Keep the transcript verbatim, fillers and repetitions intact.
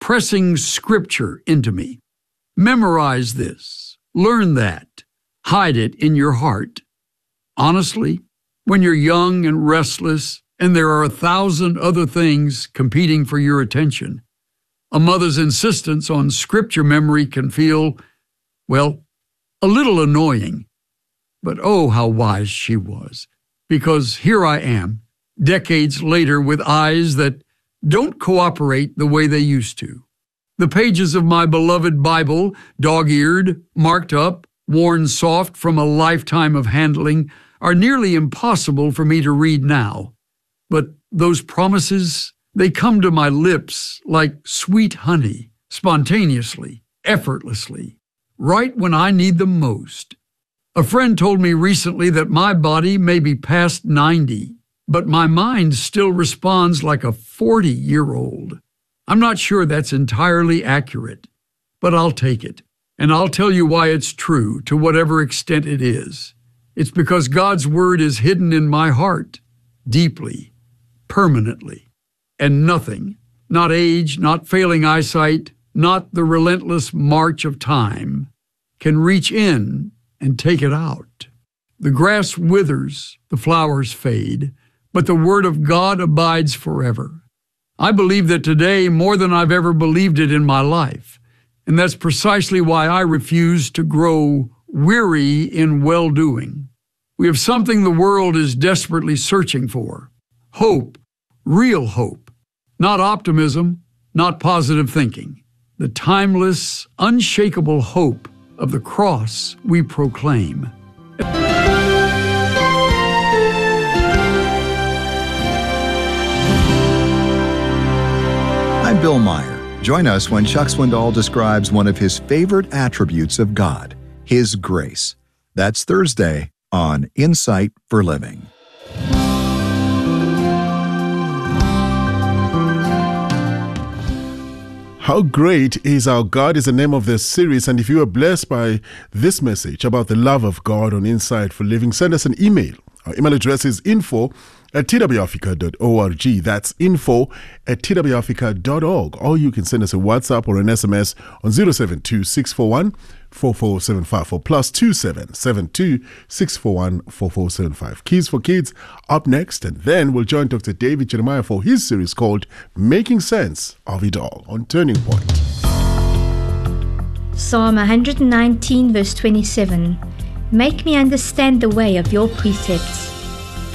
pressing Scripture into me. Memorize this. Learn that. Hide it in your heart. Honestly, when you're young and restless and there are a thousand other things competing for your attention, a mother's insistence on Scripture memory can feel, well, a little annoying. But oh, how wise she was, because here I am, decades later, with eyes that don't cooperate the way they used to. The pages of my beloved Bible, dog-eared, marked up, worn soft from a lifetime of handling, are nearly impossible for me to read now. But those promises, they come to my lips like sweet honey, spontaneously, effortlessly, right when I need them most. A friend told me recently that my body may be past ninety, but my mind still responds like a forty-year-old. I'm not sure that's entirely accurate, but I'll take it, and I'll tell you why it's true to whatever extent it is. It's because God's Word is hidden in my heart, deeply, permanently, and nothing, not age, not failing eyesight, not the relentless march of time, can reach in and take it out. The grass withers, the flowers fade, but the Word of God abides forever. I believe that today more than I've ever believed it in my life, and that's precisely why I refuse to grow weary in well-doing. We have something the world is desperately searching for: hope, real hope, not optimism, not positive thinking, the timeless, unshakable hope of the cross we proclaim. I'm Bill Meyer. Join us when Chuck Swindoll describes one of his favorite attributes of God, His grace. That's Thursday on Insight for Living. How Great is Our God is the name of this series, and if you are blessed by this message about the love of God on Insight for Living, send us an email. Our email address is info at t w africa dot org. That's info at t w africa dot org. Or you can send us a WhatsApp or an S M S on zero seven two, six four one, four four seven five or plus two seven seven two, six four one, four four seven five. Keys for Kids up next, and then we'll join Doctor David Jeremiah for his series called Making Sense of It All on Turning Point. Psalm one nineteen verse twenty-seven. Make me understand the way of your precepts.